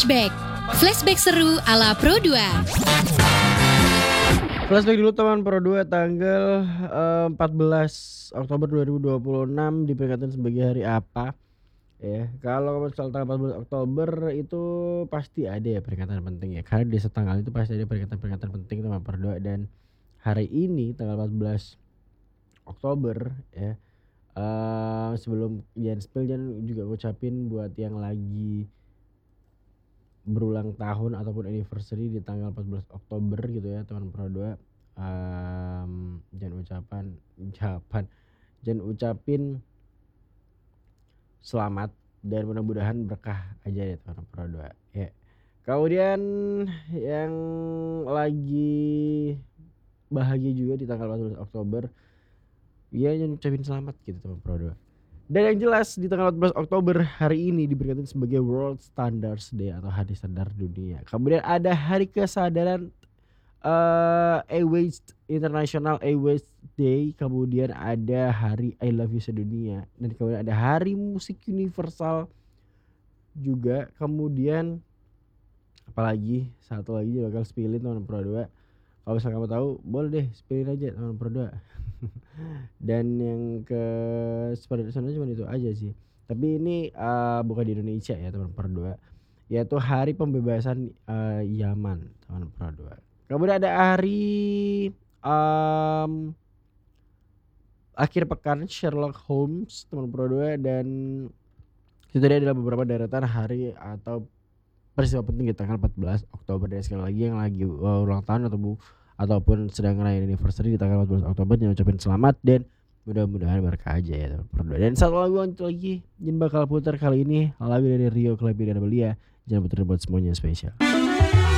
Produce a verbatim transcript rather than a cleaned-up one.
Flashback. Flashback seru ala Pro dua. Flashback dulu teman Pro dua tanggal eh, empat belas Oktober dua ribu dua puluh enam diperingatan sebagai hari apa? Ya, kalau misal tanggal empat belas Oktober itu pasti ada ya peringatan penting ya. Karena di setanggal itu pasti ada peringatan-peringatan penting teman Pro dua, dan hari ini tanggal empat belas Oktober ya. eh sebelum Jan spill, Jan juga ngucapin buat yang lagi berulang tahun ataupun anniversary di tanggal empat belas Oktober gitu ya teman Pro dua. Um, jangan ucapan ucapan jangan ucapin selamat dan mudah-mudahan berkah aja ya teman Pro dua ya. Kemudian yang lagi bahagia juga di tanggal empat belas Oktober ya, jangan ucapin selamat gitu teman Pro dua. Dan yang jelas di tanggal empat belas Oktober hari ini diperingati sebagai World Standards Day atau Hari Standar Dunia. Kemudian ada Hari Kesadaran uh, A-Waste International A-Waste Day. Kemudian ada Hari I Love You Sedunia. Dan kemudian ada Hari Musik Universal juga. Kemudian apalagi satu lagi bakal spillin teman Pro dua. Kalau misalnya kamu tahu boleh deh spillin aja teman Pro dua. Dan yang ke seperti sana cuma itu aja sih. Tapi ini uh, bukan di Indonesia ya teman Pro dua, yaitu Hari Pembebasan uh, Yaman teman Pro dua. Kemudian ada hari um, akhir pekan Sherlock Holmes teman Pro dua, dan itu tadi adalah beberapa deretan hari atau peristiwa penting di tanggal empat belas Oktober. Dan sekali lagi yang lagi uh, ulang tahun atau bu ataupun sedang ngerayain anniversary di tanggal empat belas Oktober, jangan ucapin selamat dan mudah-mudahan berkah aja ya teman-teman. Dan satu lagu lagi Jin bakal putar kali ini, lagu dari Rio Klepi dan Belia. Jangan putar buat semuanya spesial.